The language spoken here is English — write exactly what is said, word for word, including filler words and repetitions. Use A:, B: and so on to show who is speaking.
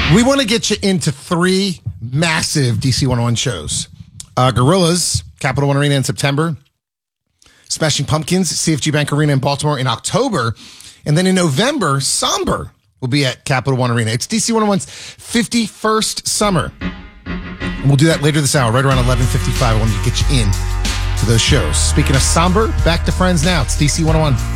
A: We want to get you into three massive D C one oh one shows. Uh, Gorillaz, Capital One Arena in September. Smashing Pumpkins, C F G Bank Arena in Baltimore in October. And then in November, Somber will be at Capital One Arena. It's D C one oh one's fifty-first summer. And we'll do that later this hour, right around eleven fifty-five. I want to get you in to those shows. Speaking of Somber, back to Friends now. It's D C one oh one.